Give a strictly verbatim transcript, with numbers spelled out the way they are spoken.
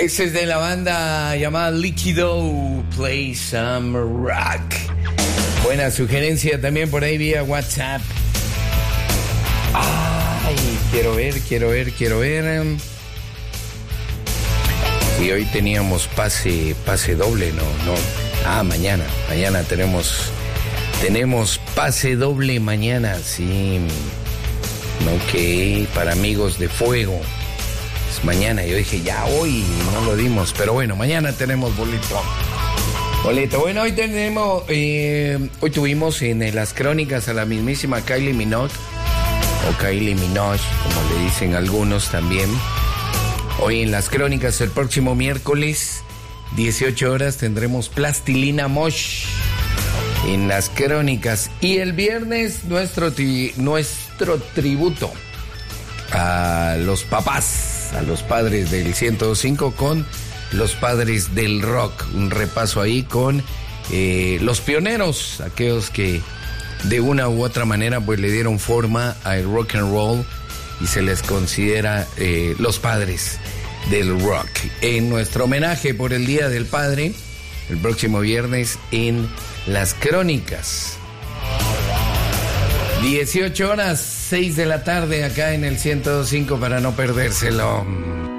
Este es de la banda llamada Líquido, Play Some Rock. Buena sugerencia también por ahí vía WhatsApp. Ay, quiero ver, quiero ver, quiero ver. Y hoy teníamos pase, pase doble, no, no. Ah, mañana, mañana tenemos, tenemos pase doble mañana, sí. Ok, para amigos de fuego. Es mañana, yo dije, ya hoy no lo dimos, pero bueno, mañana tenemos boleto. Boleto, bueno, hoy tenemos, eh, hoy tuvimos en las crónicas a la mismísima Kylie Minogue, o Kylie Minogue, como le dicen algunos también. Hoy en las crónicas, el próximo miércoles, dieciocho horas, tendremos Plastilina Mosh en las crónicas. Y el viernes, nuestro, tri- nuestro tributo a los papás, a los padres del ciento dos punto cinco con los padres del rock. Un repaso ahí con eh, los pioneros, aquellos que de una u otra manera pues le dieron forma al rock and roll y se les considera eh, los padres del rock. En nuestro homenaje por el Día del Padre, el próximo viernes en las crónicas. dieciocho horas, seis de la tarde acá en el ciento dos punto cinco para no perdérselo.